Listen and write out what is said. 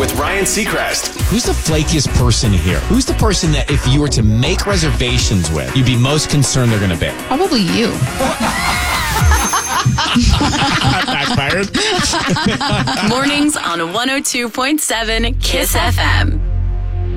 with Ryan Seacrest. Who's the flakiest person here? Who's the person that if you were to make reservations with, you'd be most concerned they're going to bail? Probably you. Backfired. Mornings on 102.7 KISS FM.